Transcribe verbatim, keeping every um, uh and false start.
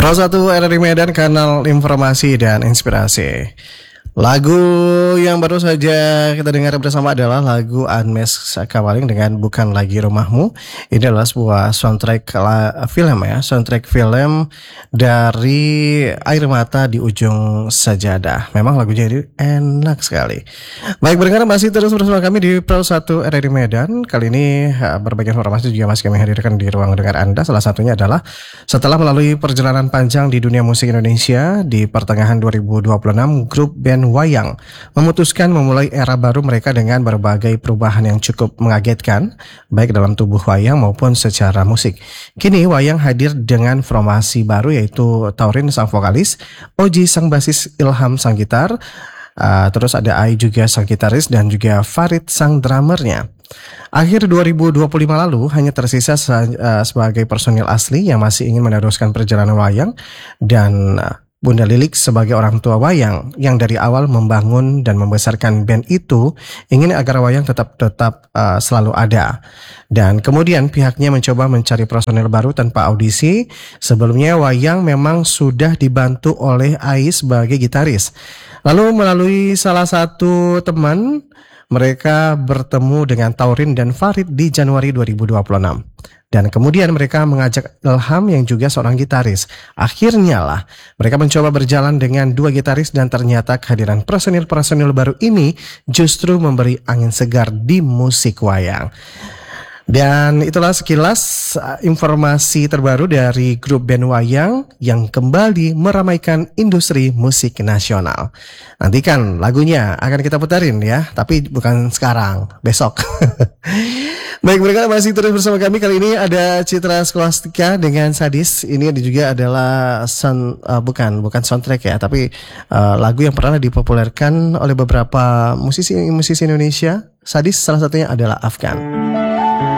Pro satu R R I Medan, kanal informasi dan inspirasi. Lagu yang baru saja kita dengar bersama adalah lagu Unmesh Kawaling dengan Bukan Lagi Rumahmu. Ini adalah sebuah soundtrack film ya, soundtrack film dari Air Mata di Ujung Sajadah. Memang lagunya ini enak sekali. Baik, berdengar masih terus bersama kami di Pro satu R R I Medan. Kali ini berbagai informasi juga masih kami hadirkan di ruang dengar Anda. Salah satunya adalah setelah melalui perjalanan panjang di dunia musik Indonesia di pertengahan dua ribu dua puluh enam, grup band Wayang memutuskan memulai era baru mereka dengan berbagai perubahan yang cukup mengagetkan, baik dalam tubuh Wayang maupun secara musik. Kini Wayang hadir dengan formasi baru, yaitu Taurin sang vokalis, Oji sang basis, Ilham sang gitar, uh, terus ada Ai juga sang gitaris, dan juga Farid sang drummernya. Akhir dua ribu dua puluh lima lalu hanya tersisa uh, sebagai personil asli yang masih ingin meneruskan perjalanan Wayang, dan uh, Bunda Lilik sebagai orang tua Wayang yang dari awal membangun dan membesarkan band itu ingin agar Wayang tetap tetap uh, selalu ada. Dan kemudian pihaknya mencoba mencari personel baru tanpa audisi. Sebelumnya Wayang memang sudah dibantu oleh Ai sebagai gitaris. Lalu melalui salah satu teman, mereka bertemu dengan Taurin dan Farid di Januari dua ribu dua puluh enam. Dan kemudian mereka mengajak Ilham yang juga seorang gitaris. Akhirnya lah mereka mencoba berjalan dengan dua gitaris, dan ternyata kehadiran personil-personil baru ini justru memberi angin segar di musik Wayang. Dan itulah sekilas informasi terbaru dari grup band Wayang yang kembali meramaikan industri musik nasional. Nantikan lagunya akan kita putarin ya, tapi bukan sekarang, besok. Baik, mereka masih terus bersama kami. Kali ini ada Citra Scholastika dengan Sadis. Ini juga adalah sound, uh, bukan bukan soundtrack ya, tapi uh, lagu yang pernah dipopulerkan oleh beberapa musisi musisi Indonesia. Sadis salah satunya adalah Afgan.